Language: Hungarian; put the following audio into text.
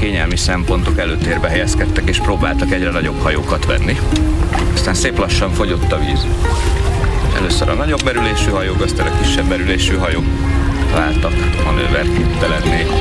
kényelmi szempontok előtérbe helyezkedtek, és próbáltak egyre nagyobb hajókat venni. Aztán szép lassan fogyott a víz. Először a nagyobb merülésű hajók, aztán a kisebb merülésű hajók váltak manőverképtelenné.